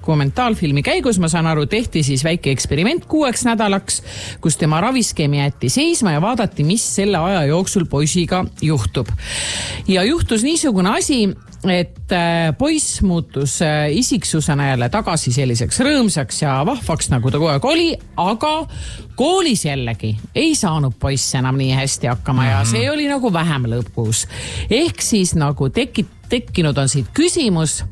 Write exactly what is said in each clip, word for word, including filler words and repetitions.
dokumentaalfilmi käigus, ma saan aru, tehti siis väike eksperiment kuueks nädalaks, kus tema raviskeemi jäeti seisma ja vaadati, mis selle aja jooksul poisiga juhtub. Ja juhtus niisugune asi, et poiss muutus isiksusena jälle tagasi selliseks rõõmsaks ja vahvaks, nagu ta kogu aeg oli, aga koolis jällegi ei saanud poiss enam nii hästi hakkama ja see oli nagu vähem lõpus. Ehk siis nagu tekit, tekkinud on siit küsimus,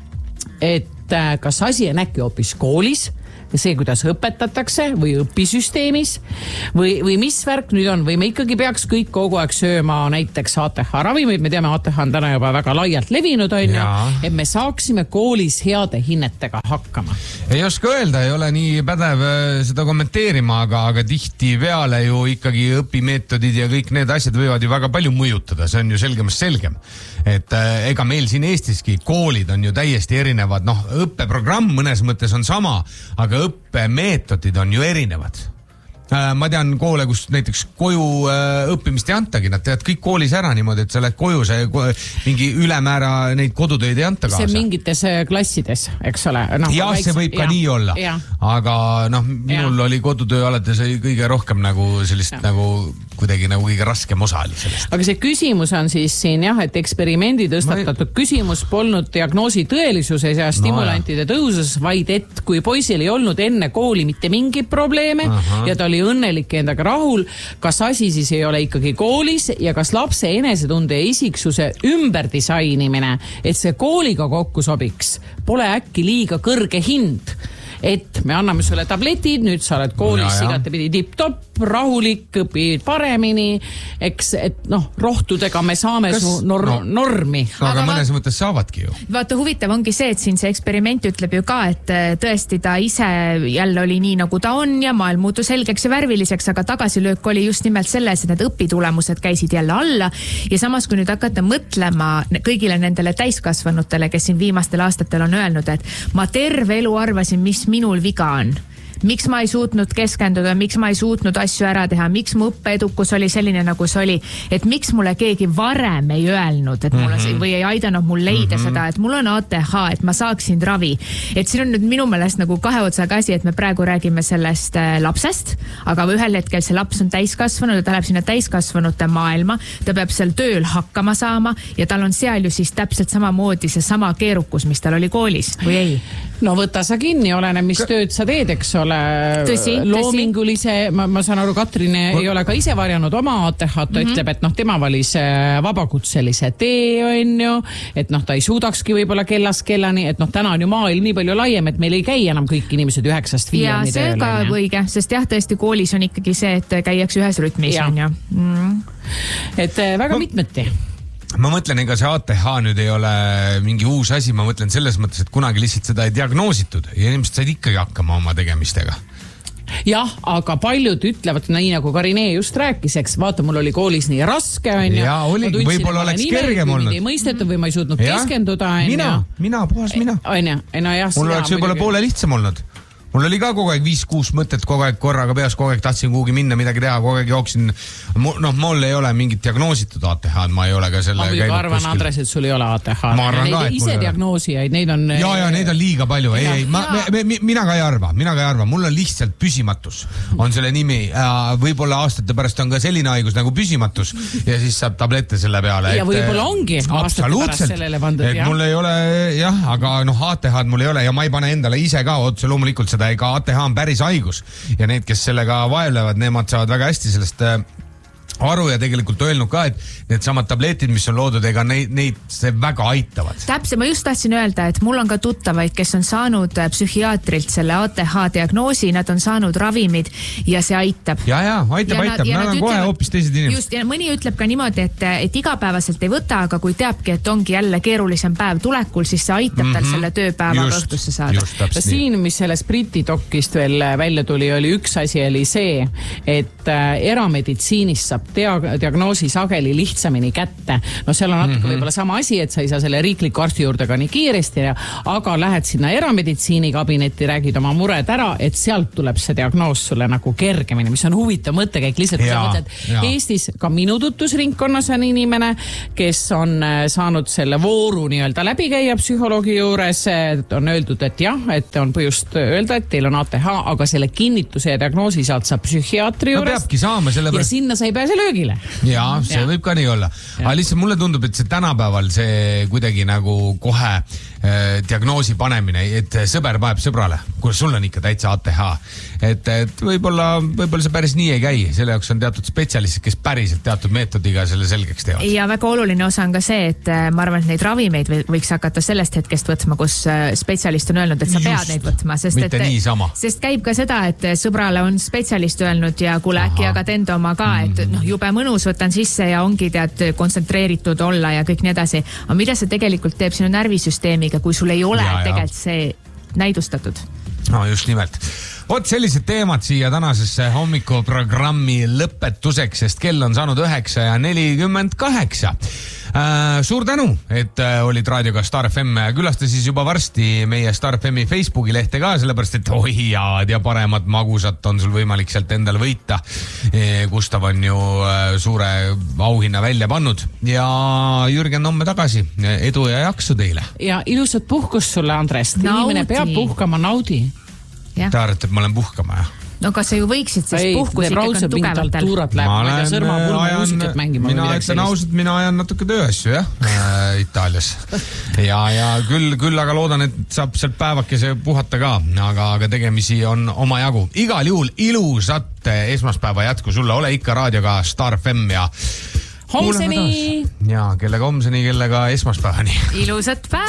et kas asi on äkki hoopis koolis, see, kuidas õpetatakse või õpisüsteemis või, või mis värk nüüd on või me ikkagi peaks kõik kogu aeg sööma näiteks A T H ravimeid, me teame, A T H on täna juba väga laialt levinud, on ju, et me saaksime koolis heade hinnetega hakkama. Ei oska öelda, ei ole nii pädev seda kommenteerima, aga, aga tihti peale ju ikkagi õpimeetodid ja kõik need asjad võivad ju väga palju mõjutada, see on ju selgemast selgem. Et äh, ega meil siin Eestiski koolid on ju täiesti erinevad, noh, õppeprogramm mõnes mõttes on sama, aga õppemeetodid on ju erinevad. Ma tean koole, kus näiteks koju õppimist ei antagi, nad teevad kõik koolis ära niimoodi, et sa lähed koju, see mingi ülemäära neid kodutöid ei anta kaasa. See mingites klassides, eks ole. No, ja väikse, see võib ka ja, nii olla, ja. Aga noh, minul ja. Oli kodutöö alates kõige rohkem nagu sellist ja. Nagu kuidagi nagu kõige raskem osa oli sellest. Aga see küsimus on siis siin jah, et eksperimendi tõstatatud ei... küsimus polnud diagnoosi tõelisuses ja stimulantide no, tõusus, vaid et kui poisil ei olnud enne kooli mitte mingi probleeme Aha. Ja ta oli õnnelik endaga rahul, kas asi siis ei ole ikkagi koolis ja kas lapse enesetunde ja isiksuse ümberdisainimine, et see kooliga kokku sobiks, pole äkki liiga kõrge hind, et me anname sulle tabletid, nüüd sa oled koolis ja, igatepidi tipp-topp, rahulik, õpid paremini, eks, et noh, rohtudega me saame kas, su nor no, normi. No, aga, aga mõnes mõttes saavadki ju. Vaata, huvitav ongi see, et siin see eksperiment ütleb ju ka, et tõesti ta ise jälle oli nii, nagu ta on ja maailm muutus selgeks ja värviliseks, aga tagasilöök oli just nimelt selles, et need õpitulemused käisid jälle alla ja samas, kui nüüd hakata mõtlema kõigile nendele täiskasvanutele, kes siin viimastel aastatel on öelnud, et ma terve elu arvasin, mis minul viga on. Miks ma ei suutnud keskenduda, miks ma ei suutnud asju ära teha, miks mu õppeedukus oli selline, nagu see oli, et miks mulle keegi varem ei öelnud, et mul on, või ei aidanud mul leida mm-hmm. seda, et mul on A T H, et ma saaksin ravi. Et siin on nüüd minu meelest nagu kahe otsaga asi, et me praegu räägime sellest lapsest, aga ühel hetkel see laps on täiskasvanud ja ta läheb sinna täiskasvanute maailma, ta peab seal tööl hakkama saama ja tal on seal ju siis täpselt samamoodi see sama keerukus, mis tal oli koolis, või ei? No võta sa kinni, olene, mis tööd sa teed, eks ole, tõsi, loomingulise, ma, ma saan aru, Katrin ei ole ka ise varjanud oma A T H, ta mm-hmm. ütleb, et noh, tema valis vabakutselise tee, on ju, et noh, ta ei suudakski võib-olla kellast kellani, et noh, täna on ju maailm nii palju laiem, et meil ei käi enam kõik inimesed üheksast viieni tööl. Ja see ka õige, sest jah, tõesti koolis on ikkagi see, et käiaks ühes rütmis, on ju. Mm. Et väga ma... mitmeti. Ma mõtlen, ega see A T H nüüd ei ole mingi uus asi, ma mõtlen selles mõttes, et kunagi lihtsalt seda ei diagnoositud ja inimesed said ikkagi hakkama oma tegemistega. Jah, aga paljud ütlevad, nii nagu Karine just rääkis, eks vaata, mul oli koolis nii raske, on ja, oli, võib-olla oleks kergem olnud. Ei mõistetud või ma ei suutnud ja. Keskenduda. Mina, mina, puhas mina. On ja, no jah. Mul oleks võib-olla poole lihtsam olnud. Mul oli ka kogu aeg viis-kuus mõtet, kogu aeg korraga peas, kogu aeg tahtsin kuhugi minna, midagi teha, kogu aeg jooksin. Noh, mul ei ole mingit diagnoositud A T H, ma ei ole ka selle käinud kuskil. Ma arvan, Andres, et sul ei ole A T H. Ma arvan ka, et ise diagnoosijaid, neid on... Ja, ja, neid on liiga palju. Ei, ei, ma, me, me, mina ka ei arva, mina ka ei arva. Mul on lihtsalt püsimatus, on selle nimi. Võib-olla aastate pärast on ka selline haigus nagu püsimatus ja siis saab tablette selle peale. Ja võib-olla ongi aastate pärast sellele pandud. Mul ei ole, jah, aga noh, A T H mul ei ole ja ma ei pane endale ise ka otse loomulikult seda, ega A T H on päris haigus ja need, kes sellega vaevlevad, nemad saavad väga hästi sellest aru ja tegelikult öelnud ka, et need samad tabletid, mis on loodud, ega neid, neid see väga aitavad. Täpselt, ma just tahtsin öelda, et mul on ka tuttavaid, kes on saanud psühhiaatrilt selle A T H diagnoosi, nad on saanud ravimid ja see aitab. Ja, ja, aitab, ja aitab, nad, nad on kohe hoopis teised inimesed. Just, ja mõni ütleb ka niimoodi, et, et igapäevaselt ei võta, aga kui teabki, et ongi jälle keerulisem päev tulekul, siis see aitab mm-hmm. tal selle tööpäeva õhtusse saada. Ja siin, mis sellest Briti dokist veel välja tuli, oli üks asi, oli see, et erameditsiinist saab dia- diagnoosi sageli lihtsamini kätte. No seal on natuke mm -hmm. võib-olla sama asi, et sa ei saa selle riikliku arsti juurde ka nii kiiresti, aga lähed sinna erameditsiinikabinetti, räägid oma mured ära, et sealt tuleb see diagnoos sulle nagu kergemini, mis on huvitav mõttekäik. Lihtsalt, kui sa mõtled, Eestis ka minu tutvusringkonnas on inimene, kes on saanud selle vooru nii-öelda läbi käia psühholoogi juures, on öeldud, et jah, et on põhjust öelda, et teil on A T H, aga selle kinnituse ja diagnoosi saad sa psühhiaatri juures. No peabki saama, selle ja sinna sa ei pääse löögile. Jaa, see ja. võib ka nii olla. Aga lihtsalt mulle tundub, et see tänapäeval see kuidagi nagu kohe äh, diagnoosi panemine, et sõber paneb sõbrale, kui sul on ikka täitsa A T H. Et, et võib-olla, võib-olla see päris nii ei käi. Selle jaoks on teatud spetsialistid, kes päriselt teatud meetodiga selle selgeks teevad. Ja väga oluline osa on ka see, et ma arvan, et neid ravimeid võiks hakata sellest hetkest võtma, kus spetsialist on öelnud, et sa pead Just, neid võtma. Sest, mitte et, niisama. Sest käib ka seda, et sõbrale on spetsialist öelnud ja kuule äkki jagad enda oma ka, et noh, jube mõnus võtan sisse ja ongi tead kontsentreeritud olla ja kõik nii edasi. Aga mida see tegelikult teeb sinu närvisüsteemiga, kui sul ei ole ja, tegelikult see näidustatud? No just nimelt. Vot sellised teemad siia tänasesse hommikuprogrammi lõpetuseks, sest kell on saanud üheksa ja nelikümmend kaheksa. Äh, suur tänu, et äh, olid raadioga Star F M. Külasta siis juba varsti meie Star F M-i Facebooki lehte ka, sellepärast et oi jaad ja paremat magusat on sul võimalik sealt endale võita. E, Gustav on ju äh, suure auhinna välja pannud ja Jürgen homme tagasi. Edu ja jaksu teile. Ja ilusat puhkust sulle, Andres. Inimene peab puhkama, naudi. Te arvate, et ma olen puhkama, jah? No kas sa ju võiksid siis puhkus ikkagi on tugevatel? Ma olen, mina ütlen ausalt, mina ajan natuke tööasju, jah, äh, Itaalias. Ja, ja küll, küll aga loodan, et saab sealt päevakese puhata ka, aga, aga tegemisi on oma jagu. Igal juhul ilusat esmaspäeva jätku sulle, ole ikka raadioga Star F M ja homseni! Ja kellega homseni, kellega esmaspäevani. Ilusat päeva!